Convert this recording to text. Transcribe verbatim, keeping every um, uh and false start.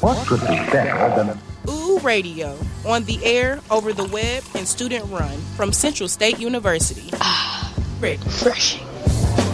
What could be better than Ooh Radio, on the air, over the web, and student run from Central State University. Ah, refreshing.